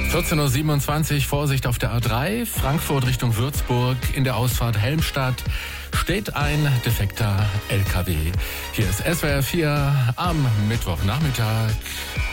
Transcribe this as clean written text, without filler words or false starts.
14:27 Uhr, Vorsicht auf der A3, Frankfurt Richtung Würzburg. In der Ausfahrt Helmstadt steht ein defekter LKW. Hier ist SWR 4 am Mittwochnachmittag.